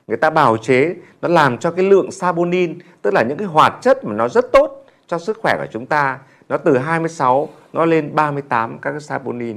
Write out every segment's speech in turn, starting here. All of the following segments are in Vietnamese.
người ta bào chế, nó làm cho cái lượng saponin, tức là những cái hoạt chất mà nó rất tốt cho sức khỏe của chúng ta, nó từ 26 nó lên 38 các cái saponin,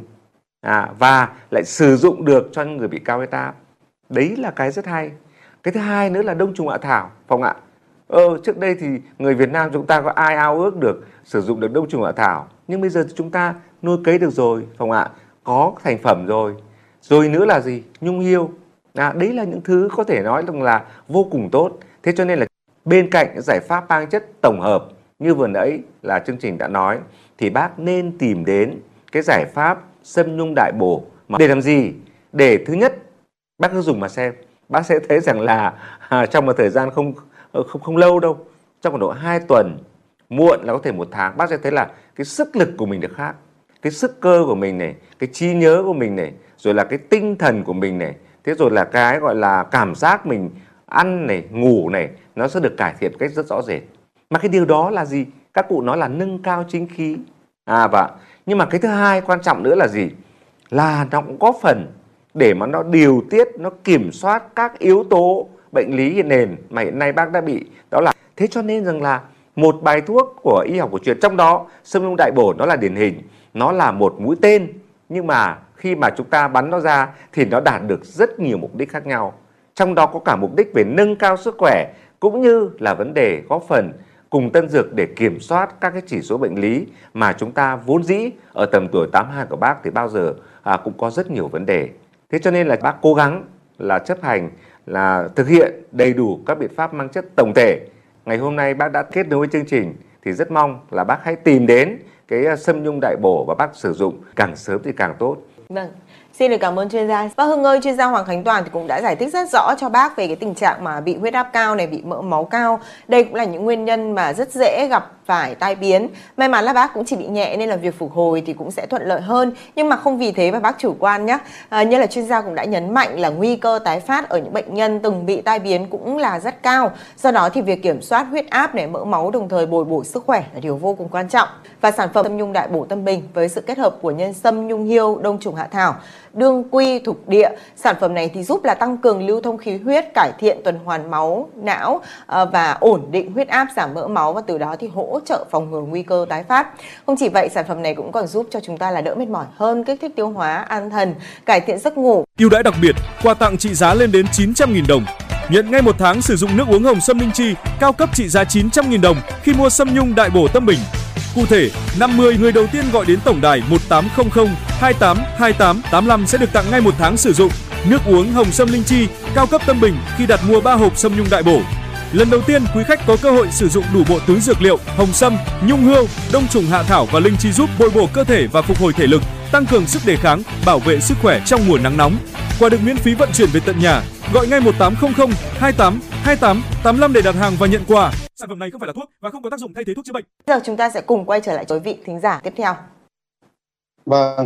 và lại sử dụng được cho những người bị cao huyết áp. Đấy là cái rất hay. Cái thứ hai nữa là đông trùng hạ thảo, Phong ạ. Trước đây thì người Việt Nam chúng ta có ai ao ước được sử dụng được đông trùng hạ thảo, nhưng bây giờ thì chúng ta nuôi cấy được rồi, Phong ạ. Có thành phẩm rồi. Rồi nữa là gì? Nhung hiêu. Đấy là những thứ có thể nói rằng là vô cùng tốt. Thế cho nên là bên cạnh cái giải pháp mang chất tổng hợp như vừa nãy là chương trình đã nói, thì bác nên tìm đến cái giải pháp Sâm Nhung Đại Bổ. Để làm gì? Để thứ nhất, bác cứ dùng mà xem, bác sẽ thấy rằng là trong một thời gian không lâu đâu, trong khoảng độ 2 tuần, muộn là có thể 1 tháng, bác sẽ thấy là cái sức lực của mình được khác, cái sức cơ của mình này, cái trí nhớ của mình này, rồi là cái tinh thần của mình này, thế rồi là cái gọi là cảm giác mình ăn này, ngủ này, nó sẽ được cải thiện một cách rất rõ rệt. Mà cái điều đó là gì? Các cụ nói là nâng cao chính khí. Và nhưng mà cái thứ hai quan trọng nữa là gì? Là nó cũng có phần để mà nó điều tiết, nó kiểm soát các yếu tố bệnh lý nền mà hiện nay bác đã bị. Đó là thế, cho nên rằng là một bài thuốc của y học cổ truyền, trong đó Sâm Nhung Đại Bổ nó là điển hình, nó là một mũi tên, nhưng mà khi mà chúng ta bắn nó ra thì nó đạt được rất nhiều mục đích khác nhau. Trong đó có cả mục đích về nâng cao sức khỏe, cũng như là vấn đề góp phần cùng tân dược để kiểm soát các cái chỉ số bệnh lý mà chúng ta vốn dĩ ở tầm tuổi 82 của bác thì bao giờ cũng có rất nhiều vấn đề. Thế cho nên là bác cố gắng là chấp hành, là thực hiện đầy đủ các biện pháp mang chất tổng thể. Ngày hôm nay bác đã kết nối với chương trình thì rất mong là bác hãy tìm đến cái Sâm Nhung Đại Bổ và bác sử dụng càng sớm thì càng tốt. Vâng. Xin được cảm ơn chuyên gia. Bác Hưng ơi, chuyên gia Hoàng Khánh Toàn thì cũng đã giải thích rất rõ cho bác về cái tình trạng mà bị huyết áp cao này, bị mỡ máu cao. Đây cũng là những nguyên nhân mà rất dễ gặp phải tai biến. May mắn là bác cũng chỉ bị nhẹ nên là việc phục hồi thì cũng sẽ thuận lợi hơn. Nhưng mà không vì thế mà bác chủ quan nhé. Như là chuyên gia cũng đã nhấn mạnh là nguy cơ tái phát ở những bệnh nhân từng bị tai biến cũng là rất cao. Do đó thì việc kiểm soát huyết áp này, mỡ máu đồng thời bồi bổ sức khỏe là điều vô cùng quan trọng. Và sản phẩm Sâm Nhung Đại Bổ Tâm Bình với sự kết hợp của nhân sâm, nhung hiêu, đông trùng hạ thảo, đương quy, thục địa. Sản phẩm này thì giúp là tăng cường lưu thông khí huyết, cải thiện tuần hoàn máu não và ổn định huyết áp, giảm mỡ máu, và từ đó thì hỗ trợ phòng ngừa nguy cơ tái phát. Không chỉ vậy, sản phẩm này cũng còn giúp cho chúng ta là đỡ mệt mỏi hơn, kích thích tiêu hóa, an thần, cải thiện giấc ngủ. Ưu đãi đặc biệt, quà tặng trị giá lên đến 900.000 đồng. Nhận ngay 1 tháng sử dụng nước uống hồng sâm linh chi cao cấp trị giá 900.000 đồng khi mua Sâm Nhung Đại Bổ Tâm Bình. Cụ thể, 50 người đầu tiên gọi đến tổng đài 1800 28 28 85 sẽ được tặng ngay 1 tháng sử dụng nước uống hồng sâm linh chi cao cấp Tâm Bình khi đặt mua 3 hộp Sâm Nhung Đại Bổ. Lần đầu tiên, quý khách có cơ hội sử dụng đủ bộ tứ dược liệu hồng sâm, nhung hiêu, đông trùng hạ thảo và linh chi giúp bồi bổ cơ thể và phục hồi thể lực, tăng cường sức đề kháng, bảo vệ sức khỏe trong mùa nắng nóng. Quà được miễn phí vận chuyển về tận nhà. Gọi ngay 1800 28 28 85 để đặt hàng và nhận quà. Sản phẩm này không phải là thuốc và không có tác dụng thay thế thuốc chữa bệnh. Giờ chúng ta sẽ cùng quay trở lại với vị thính giả tiếp theo. Vâng,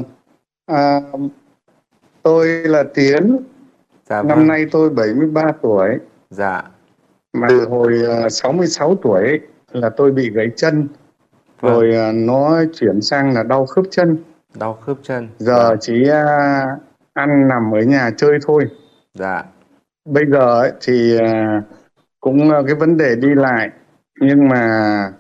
tôi là Tiến. Dạ, năm vâng. nay tôi 73 tuổi. Dạ. Mà từ hồi 66 tuổi ấy, là tôi bị gãy chân. Vâng. Rồi nó chuyển sang là đau khớp chân. Đau khớp chân. Giờ chỉ ăn nằm ở nhà chơi thôi. Dạ. Bây giờ ấy, thì cũng cái vấn đề đi lại, nhưng mà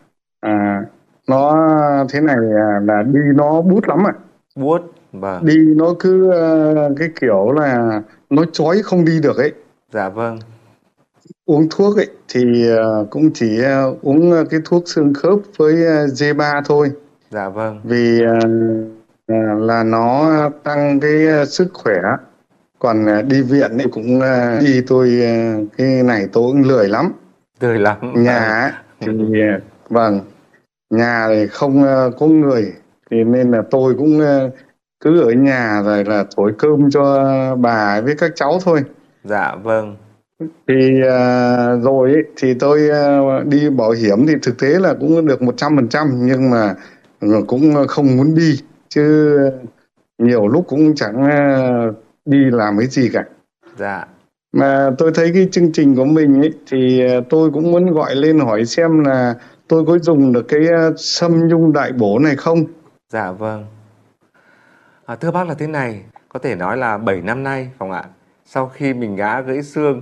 nó thế này là đi nó bút lắm ạ. Buốt. Vâng. Đi nó cứ cái kiểu là nó chói không đi được ấy. Dạ vâng. Uống thuốc ấy thì cũng chỉ uống cái thuốc xương khớp với G3 thôi. Dạ vâng. Vì là nó tăng cái sức khỏe. Còn đi viện ấy cũng đi tôi cái này tôi cũng lười lắm. Lười lắm. Nhà thì vâng, nhà thì không có người, thì nên là tôi cũng cứ ở nhà rồi là thổi cơm cho bà với các cháu thôi. Dạ vâng. Thì rồi ấy, thì tôi đi bảo hiểm thì thực tế là cũng được 100%, nhưng mà cũng không muốn đi, chứ nhiều lúc cũng chẳng đi làm cái gì cả. Dạ. Mà tôi thấy cái chương trình của mình ấy, thì tôi cũng muốn gọi lên hỏi xem là tôi có dùng được cái Sâm Nhung Đại Bổ này không? Dạ vâng. Thưa bác là thế này, có thể nói là 7 năm nay, Phong ạ, sau khi mình ngã gãy xương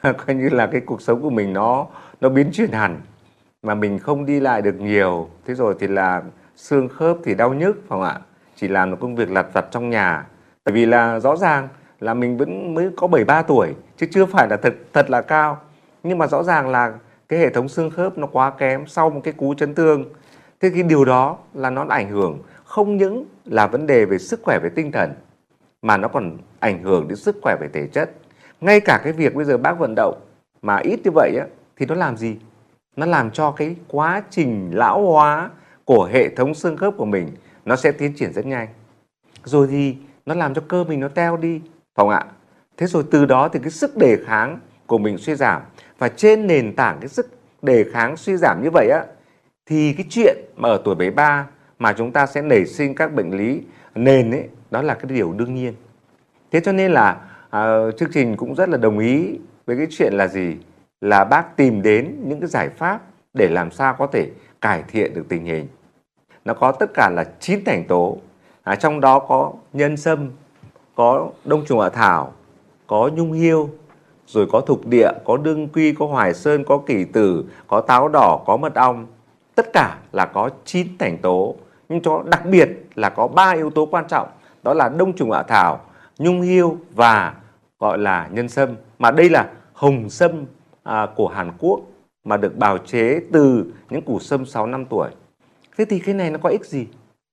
coi như là cái cuộc sống của mình nó biến chuyển hẳn, mà mình không đi lại được nhiều. Thế rồi thì là xương khớp thì đau nhức, phải không ạ? Chỉ làm một công việc lặt vặt trong nhà. Bởi vì là rõ ràng là mình vẫn mới có 73 tuổi chứ chưa phải là thật là cao. Nhưng mà rõ ràng là cái hệ thống xương khớp nó quá kém sau một cái cú chấn thương. Thế cái điều đó là nó ảnh hưởng không những là vấn đề về sức khỏe về tinh thần, mà nó còn ảnh hưởng đến sức khỏe về thể chất. Ngay cả cái việc bây giờ bác vận động mà ít như vậy á, thì nó làm gì? Nó làm cho cái quá trình lão hóa của hệ thống xương khớp của mình nó sẽ tiến triển rất nhanh. Rồi thì nó làm cho cơ mình nó teo đi, phải không ạ? Thế rồi từ đó thì cái sức đề kháng của mình suy giảm. Và trên nền tảng cái sức đề kháng suy giảm như vậy á, thì cái chuyện mà ở tuổi 73 mà chúng ta sẽ nảy sinh các bệnh lý nền ấy, đó là cái điều đương nhiên. Thế cho nên là chương trình cũng rất là đồng ý với cái chuyện là gì? Là bác tìm đến những cái giải pháp để làm sao có thể cải thiện được tình hình. Nó có tất cả là 9 thành tố. Trong đó có nhân sâm, có đông trùng hạ thảo, có nhung hiêu, rồi có thục địa, có đương quy, có hoài sơn, có kỷ tử, có táo đỏ, có mật ong. Tất cả là có 9 thành tố. Nhưng cho đặc biệt là có 3 yếu tố quan trọng. Đó là đông trùng hạ thảo, nhung hiêu và gọi là nhân sâm. Mà đây là hồng sâm của Hàn Quốc mà được bào chế từ những củ sâm 6 năm tuổi. Thế thì cái này nó có ích gì?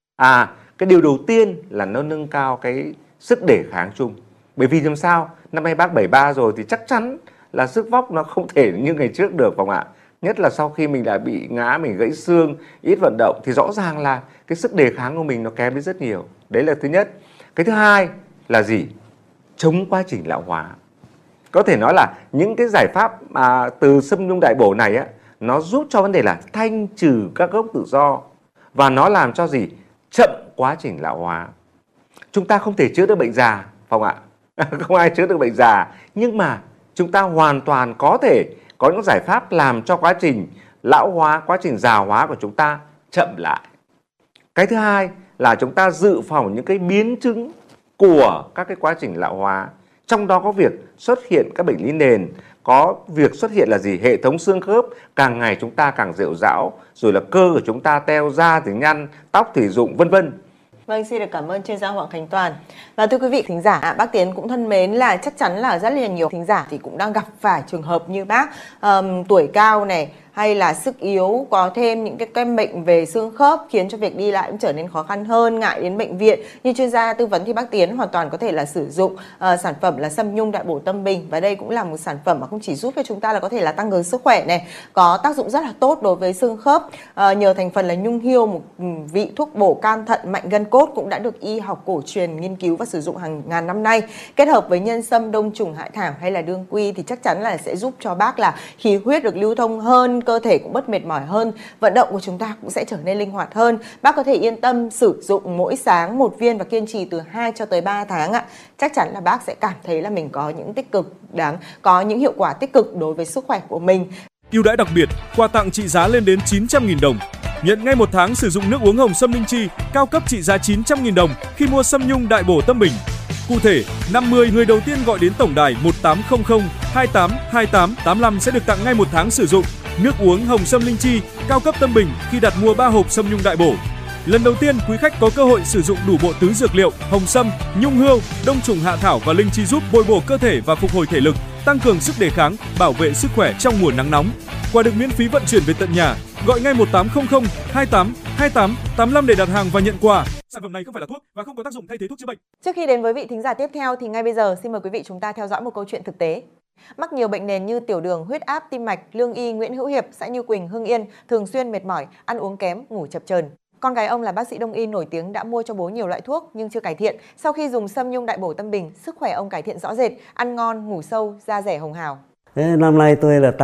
Cái điều đầu tiên là nó nâng cao cái sức đề kháng chung. Bởi vì làm sao? Năm nay bác 73 rồi thì chắc chắn là sức vóc nó không thể như ngày trước được, phải không ạ? Nhất là sau khi mình đã bị ngã, mình gãy xương, ít vận động thì rõ ràng là cái sức đề kháng của mình nó kém đi rất nhiều. Đấy là thứ nhất. Cái thứ hai là gì? Chống quá trình lão hóa. Có thể nói là những cái giải pháp từ sâm nhung đại bổ này á, nó giúp cho vấn đề là thanh trừ các gốc tự do và nó làm cho gì? Chậm quá trình lão hóa. Chúng ta không thể chữa được bệnh già, phải không ạ? Không ai chữa được bệnh già, nhưng mà chúng ta hoàn toàn có thể có những giải pháp làm cho quá trình lão hóa, quá trình già hóa của chúng ta chậm lại. Cái thứ hai là chúng ta dự phòng những cái biến chứng của các cái quá trình lão hóa. Trong đó có việc xuất hiện các bệnh lý nền, có việc xuất hiện là gì? Hệ thống xương khớp càng ngày chúng ta càng rệu rão, rồi là cơ của chúng ta teo, da thì nhăn, tóc thì rụng, vân vân. Vâng, xin được cảm ơn chuyên gia Hoàng Khánh Toàn. Và thưa quý vị thính giả, bác Tiến cũng thân mến là chắc chắn là rất là nhiều thính giả thì cũng đang gặp phải trường hợp như bác, tuổi cao này, hay là sức yếu, có thêm những cái bệnh về xương khớp khiến cho việc đi lại cũng trở nên khó khăn hơn, ngại đến bệnh viện. Như chuyên gia tư vấn thì bác Tiến hoàn toàn có thể là sử dụng sản phẩm là sâm nhung đại bổ tâm bình, và đây cũng là một sản phẩm mà không chỉ giúp cho chúng ta là có thể là tăng cường sức khỏe này, có tác dụng rất là tốt đối với xương khớp. Nhờ thành phần là nhung hiêu, một vị thuốc bổ can thận, mạnh gân cốt, cũng đã được y học cổ truyền nghiên cứu và sử dụng hàng ngàn năm nay. Kết hợp với nhân sâm, đông trùng hạ thảo hay là đương quy thì chắc chắn là sẽ giúp cho bác là khí huyết được lưu thông hơn, cơ thể cũng bớt mệt mỏi hơn, vận động của chúng ta cũng sẽ trở nên linh hoạt hơn. Bác có thể yên tâm sử dụng mỗi sáng 1 viên và kiên trì từ 2 cho tới 3 tháng ạ. Chắc chắn là bác sẽ cảm thấy là mình có những tích cực có những hiệu quả tích cực đối với sức khỏe của mình. Ưu đãi đặc biệt, quà tặng trị giá lên đến 900.000 đồng. Nhận ngay 1 tháng sử dụng nước uống hồng sâm linh chi cao cấp trị giá 900.000 đồng khi mua sâm nhung đại bổ tâm bình. Cụ thể, 50 người đầu tiên gọi đến tổng đài 1800 28 28 85 sẽ được tặng ngay 1 tháng sử dụng nước uống hồng sâm linh chi cao cấp tâm bình khi đặt mua 3 hộp sâm nhung đại bổ. Lần đầu tiên, quý khách có cơ hội sử dụng đủ bộ tứ dược liệu hồng sâm, nhung hiêu, đông trùng hạ thảo và linh chi giúp bồi bổ cơ thể và phục hồi thể lực, tăng cường sức đề kháng, bảo vệ sức khỏe trong mùa nắng nóng. Quà được miễn phí vận chuyển về tận nhà. Gọi ngay 1800 28 28 85 để đặt hàng và nhận quà. Sản phẩm này không phải là thuốc và không có tác dụng thay thế thuốc chữa bệnh. Trước khi đến với vị thính giả tiếp theo thì ngay bây giờ xin mời quý vị chúng ta theo dõi một câu chuyện thực tế. Mắc nhiều bệnh nền như tiểu đường, huyết áp, tim mạch, lương y Nguyễn Hữu Hiệp, xã Như Quỳnh, Hưng Yên thường xuyên mệt mỏi, ăn uống kém, ngủ chập chờn. Con gái ông là bác sĩ đông y nổi tiếng đã mua cho bố nhiều loại thuốc nhưng chưa cải thiện. Sau khi dùng sâm nhung đại bổ tâm bình, sức khỏe ông cải thiện rõ rệt, ăn ngon, ngủ sâu, da dẻ hồng hào. Năm nay tôi là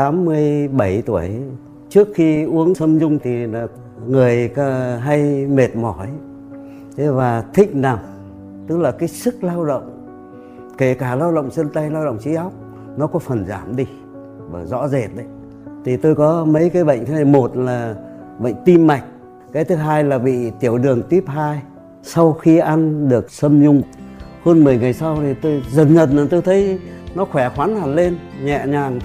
87 tuổi. Trước khi uống sâm nhung thì là người hay mệt mỏi và thích nằm, tức là cái sức lao động, kể cả lao động chân tay, lao động trí óc, nó có phần giảm đi và rõ rệt đấy. Thì tôi có mấy cái bệnh thế này, một là bệnh tim mạch, cái thứ hai là bị tiểu đường type 2. Sau khi ăn được sâm nhung, hơn 10 ngày sau thì tôi dần dần tôi thấy nó khỏe khoắn hẳn lên, nhẹ nhàng